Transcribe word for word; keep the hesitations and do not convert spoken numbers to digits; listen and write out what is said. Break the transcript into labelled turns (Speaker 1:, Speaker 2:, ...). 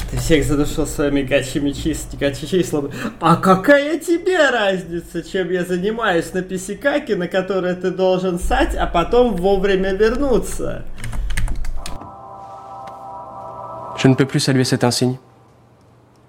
Speaker 1: Ты всех задушил своими гачими числами. А какая тебе разница, чем я занимаюсь на писикаке, на которое ты должен ссать, а потом вовремя вернуться?
Speaker 2: Je ne peux plus saluer cet insigne.